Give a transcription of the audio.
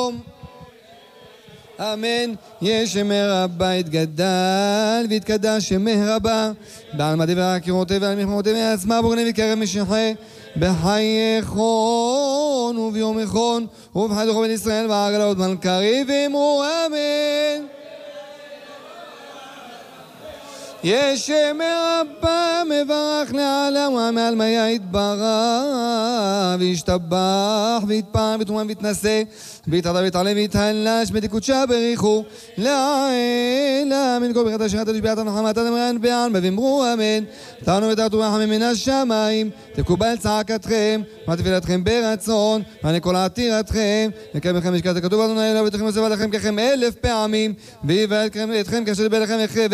אמן. ישמר רבה יתגדל ויתקדש שמר רבה בעלמא דברה קירותי ועל מלחמותי מעצמה בוגני וקרב משחי בחייכון וביומכון ובחי דוכו בן ישראל ועגלות מלכרי ואמרו אמן. ישמר רבה מברך לעלם ועמל מיה יתברך וישתבח ויתפעם ותרומם ויתנשא ויתעלה ויתעלה ויתהלש בתקודשה בריחו לעילה מן כל ברכת אשר תשביעת הנחמת אדמרן בעלמא ואמרו אמן. תענו ותרתו רחמים מן השמיים תקובל צעקתכם ותפילתכם ברצון ונקול עתירתכם וקם לכם משקעת הכתוב אדוני אלוהיכם יוסף עליכם ככם 1000 פעמים ויבעט אתכם כאשר דיבר לכם